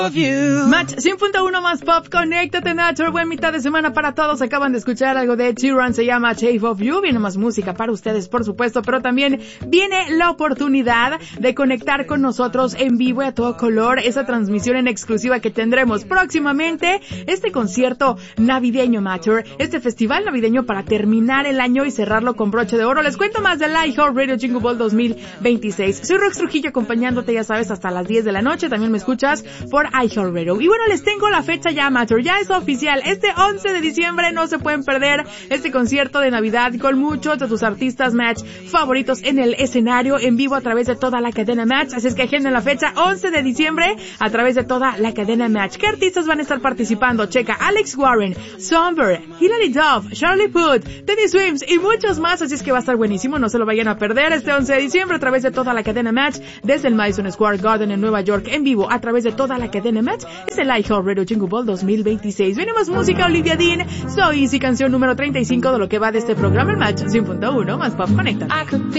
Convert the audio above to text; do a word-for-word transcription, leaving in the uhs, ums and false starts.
Match cien punto uno más pop, conéctate Nacho, buen mitad de semana para todos. Acaban de escuchar algo de Ed Sheeran, se llama Shape of You. Viene más música para ustedes, por supuesto, pero también viene la oportunidad de conectar con nosotros en vivo y a todo color, esa transmisión en exclusiva que tendremos próximamente, este concierto navideño, Matter, este festival navideño para terminar el año y cerrarlo con broche de oro. Les cuento más del iHeartRadio Jingle Ball dos mil veintiséis. Soy Rox Trujillo acompañándote, ya sabes, hasta las diez de la noche. También me escuchas por iHeartRadio. Y bueno, les tengo la fecha ya, Matter, ya es oficial. Este once de diciembre no se pueden perder este concierto de Navidad con muchos de tus artistas Match favoritos en el escenario en vivo a través de toda la cadena Match. Así es que agenden la fecha once de diciembre a través de toda la cadena Match. ¿Qué artistas van a estar participando? Checa: Alex Warren, Somber, Hilary Duff, Charlie Puth, Teddy Swims y muchos más. Así es que va a estar buenísimo, no se lo vayan a perder este once de diciembre a través de toda la cadena Match desde el Madison Square Garden en Nueva York en vivo a través de toda la cadena Match. Es el iHeartRadio Jingle Ball dos mil veintiséis. Viene más música, Olivia Dean, So Easy, canción número treinta y cinco de lo que va de este programa, el Match cien punto uno más pop. Conecta.